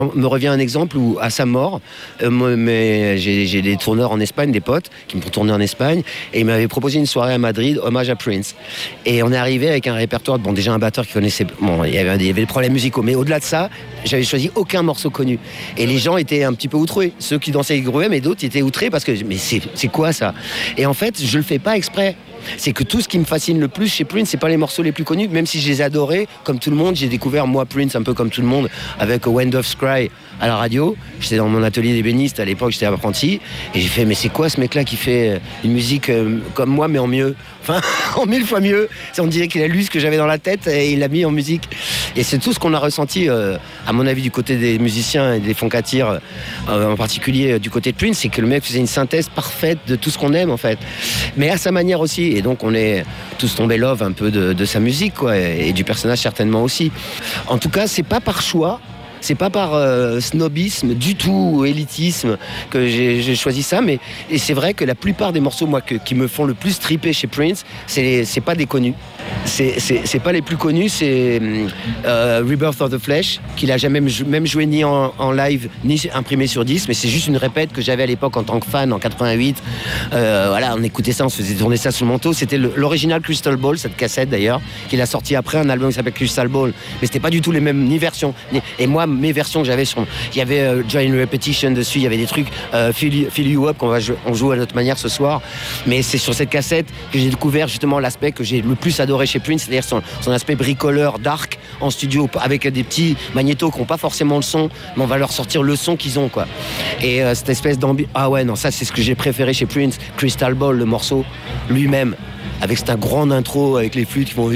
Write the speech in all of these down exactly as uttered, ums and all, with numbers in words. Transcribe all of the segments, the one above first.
Me revient un exemple où, à sa mort, euh, moi, mais j'ai, j'ai des tourneurs en Espagne, des potes qui me font tourner en Espagne, et ils m'avaient proposé une soirée à Madrid, hommage à Prince. Et on est arrivé avec un répertoire, bon, déjà un batteur qui connaissait, bon, il y avait, il y avait des problèmes musicaux, mais au-delà de ça, j'avais choisi aucun morceau connu. Et les gens étaient un petit peu outrés. Ceux qui dansaient les groovés, mais d'autres étaient outrés parce que, mais c'est, c'est quoi ça? Et en fait, je le fais pas exprès. C'est que tout ce qui me fascine le plus chez Prince, c'est pas les morceaux les plus connus, même si je les adorais, comme tout le monde. J'ai découvert, moi, Prince, un peu comme tout le monde, avec When Doves Cry à la radio. J'étais dans mon atelier d'ébéniste, à l'époque, j'étais apprenti, et j'ai fait, mais c'est quoi ce mec-là qui fait une musique euh, comme moi, mais en mieux? Enfin, en mille fois mieux. On dirait qu'il a lu ce que j'avais dans la tête et il l'a mis en musique. Et c'est tout ce qu'on a ressenti, euh, à mon avis, du côté des musiciens et des funkatirs, euh, en particulier euh, du côté de Prince, c'est que le mec faisait une synthèse parfaite de tout ce qu'on aime, en fait. Mais à sa manière aussi. Et donc, on est tous tombés love un peu de, de sa musique, quoi, et, et du personnage certainement aussi. En tout cas, c'est pas par choix. C'est pas par euh, snobisme du tout, ou élitisme, que j'ai, j'ai choisi ça, mais et c'est vrai que la plupart des morceaux, moi, que, qui me font le plus triper chez Prince, c'est, c'est pas des connus. C'est, c'est, c'est pas les plus connus, c'est euh, Rebirth of the Flesh, qu'il a jamais même joué ni en, en live, ni imprimé sur disque, mais c'est juste une répète que j'avais à l'époque en tant que fan, en quatre-vingt-huit. Euh, voilà, on écoutait ça, on se faisait tourner ça sous le manteau. C'était le, l'original Crystal Ball, cette cassette d'ailleurs, qu'il a sorti après un album qui s'appelle Crystal Ball, mais c'était pas du tout les mêmes, ni versions. Ni, et moi, mes versions que j'avais, sur, il y avait euh, Join Repetition dessus, il y avait des trucs, euh, Fill, Fill You Up, qu'on va jou- on joue à notre manière ce soir, mais c'est sur cette cassette que j'ai découvert justement l'aspect que j'ai le plus adoré chez Prince, c'est-à-dire son, son aspect bricoleur, dark, en studio, avec des petits magnétos qui n'ont pas forcément le son, mais on va leur sortir le son qu'ils ont, quoi. Et euh, cette espèce d'ambiance, ah ouais, non, ça c'est ce que j'ai préféré chez Prince, Crystal Ball, le morceau lui-même, avec cette grande intro avec les flûtes qui font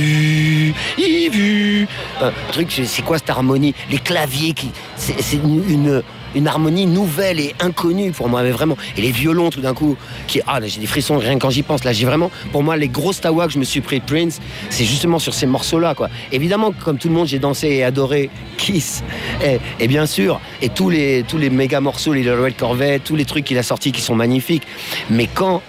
Ivu, Ivu, euh, truc, c'est quoi cette harmonie, les claviers qui, c'est, c'est une, une une harmonie nouvelle et inconnue pour moi, mais vraiment. Et les violons tout d'un coup, qui, ah là j'ai des frissons rien quand j'y pense. Là j'ai vraiment, pour moi, les grosses tawas que je me suis pris de Prince, c'est justement sur ces morceaux-là, quoi. Évidemment, comme tout le monde, j'ai dansé et adoré Kiss, et, et bien sûr, et tous les tous les méga morceaux, les Little Red Corvette, tous les trucs qu'il a sortis qui sont magnifiques. Mais quand,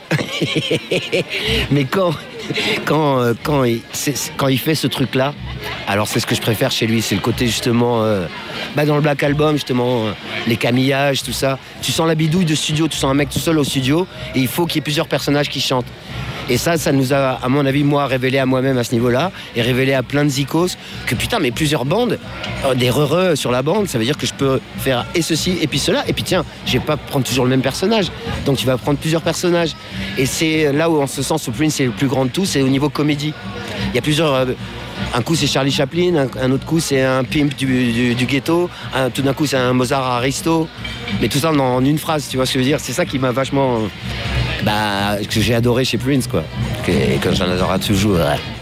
mais quand. Quand, euh, quand, il, quand il fait ce truc-là, alors c'est ce que je préfère chez lui, c'est le côté justement, euh, bah dans le Black Album, justement, euh, les camillages, tout ça. Tu sens la bidouille de studio, tu sens un mec tout seul au studio, et il faut qu'il y ait plusieurs personnages qui chantent. Et ça, ça nous a, à mon avis, moi, révélé à moi-même à ce niveau-là, et révélé à plein de zikos, que putain, mais plusieurs bandes, euh, des re-re sur la bande, ça veut dire que je peux faire et ceci, et puis cela, et puis tiens, je vais pas prendre toujours le même personnage, donc tu vas prendre plusieurs personnages. Et c'est là où, en ce sens, Prince c'est le plus grand de tout, c'est au niveau comédie. Il y a plusieurs... Euh, un coup c'est Charlie Chaplin, un, un autre coup c'est un pimp du, du, du ghetto, un, tout d'un coup c'est un Mozart Aristo, mais tout ça en, en une phrase, tu vois ce que je veux dire. C'est ça qui m'a vachement... Bah, que j'ai adoré chez Prince, quoi. Et que j'en adorerai toujours. Ouais.